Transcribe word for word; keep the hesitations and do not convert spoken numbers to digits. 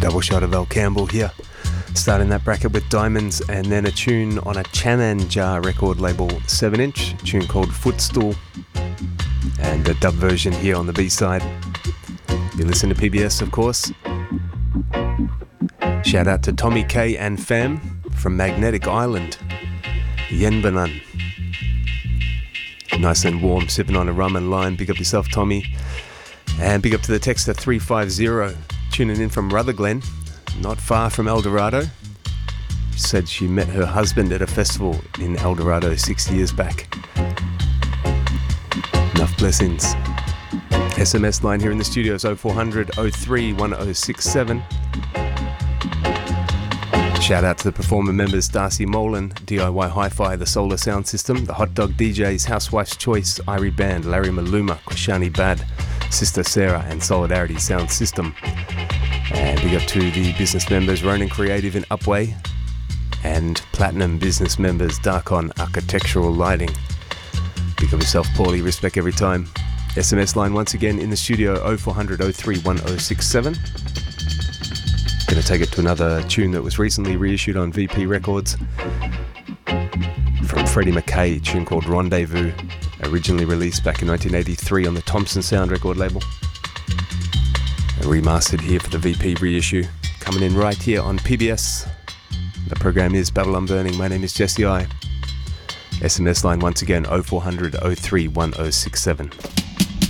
Double shot of El Campbell here. Starting that bracket with Diamonds, and then a tune on a Chanan Jar record label seven inch, a tune called Footstool, and a dub version here on the B-side. You listen to P B S, of course. Shout out to Tommy K and fam from Magnetic Island, Yenbanan. Nice and warm, sipping on a rum and lime. Big up yourself, Tommy. And big up to the texter three five zero, tuning in from Rutherglen, not far from El Dorado. She said she met her husband at a festival in El Dorado six years back. Enough blessings. S M S line here in the studios oh four hundred, oh three, one oh six seven. Shout out to the performer members Darcy Molan, D I Y Hi-Fi, The Solar Sound System, The Hot Dog D Js, Housewife's Choice, Irie Band, Larry Maluma, Kwashani Bad, Sister Sarah and Solidarity Sound System. And big up to the business members Ronin Creative in Upway and Platinum business members Darkon Architectural Lighting. Big up yourself, Paulie, respect every time. S M S line once again in the studio oh four hundred, oh three, one oh six seven. Gonna take it to another tune that was recently reissued on V P Records from Freddie McKay, a tune called Rendezvous, originally released back in nineteen eighty-three on the Thompson Sound record label. And remastered here for the V P reissue. Coming in right here on P B S. The program is Babylon Burning. My name is Jesse I. S M S line once again oh four hundred, oh three, one oh six seven.